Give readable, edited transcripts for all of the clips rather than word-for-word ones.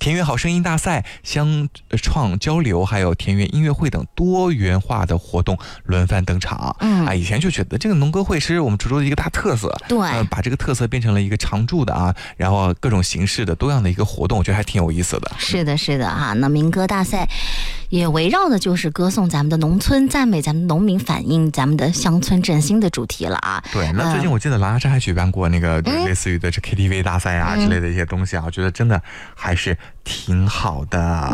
田园好声音大赛、乡创交流，还有田园音乐会等多元化的活动轮番登场。以前就觉得这个农歌会是我们滁州的一个大特色， 对， 把这个特色变成了一个常驻的然后各种形式的多样的一个活动，我觉得还挺有意思的。 是的，是的哈。那民歌大赛也围绕的就是歌颂咱们的农村，赞美咱们农民，反映咱们的乡村振兴的主题了对，那最近我记得狼牙山还举办过那个类似于的这 KTV 大赛之类的一些东西我觉得真的还是挺好的。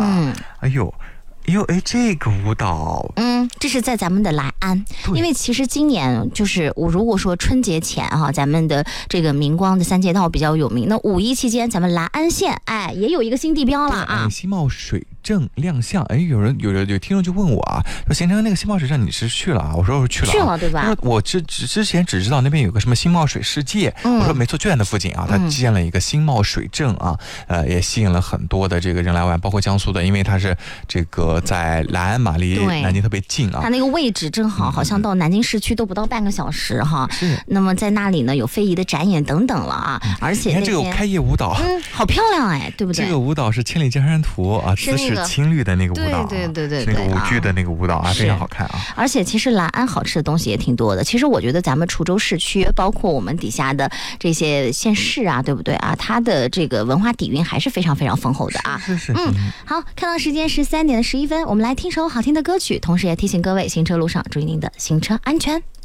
这个舞蹈， 这是在咱们的莱安，因为其实今年就是如果说春节前咱们的这个明光的三街道比较有名，那五一期间咱们莱安县也有一个新地标了新茂水镇亮相。有听众就问我说贤成那个新茂水镇你是去了我说我去了对吧？ 他说我之前只知道那边有个什么新茂水世界，我说没错，就在那附近它建了一个新茂水镇也吸引了很多的这个人来玩，包括江苏的，因为它是这个在莱安嘛，离南京特别近它那个位置正好，好像到南京市区都不到半个小时是。 那么在那里呢，有非遗的展演等等了而且你看这个开业舞蹈， 好漂亮对不对？ 这个舞蹈是《千里江山图》姿势青绿的那个舞蹈， 对， 那个舞剧的那个舞蹈非常好看而且其实莱安好吃的东西也挺多的。其实我觉得咱们滁州市区，包括我们底下的这些县市对不对它的这个文化底蕴还是非常非常丰厚的是。 好，看到时间13点11分，我们来听首好听的歌曲，同时也提醒各位行车路上注意您的行车安全。